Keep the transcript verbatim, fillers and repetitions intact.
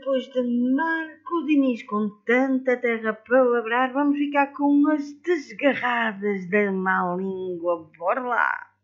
depois de Marco Diniz com tanta terra para labrar, vamos ficar com as desgarradas da má língua. Bora lá!